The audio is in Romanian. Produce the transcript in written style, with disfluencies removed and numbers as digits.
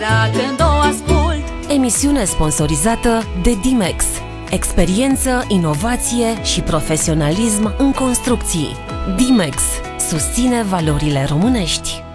Când o ascult. Emisiune sponsorizată de Dimex. Experiență, inovație și profesionalism în construcții. Dimex susține valorile românești.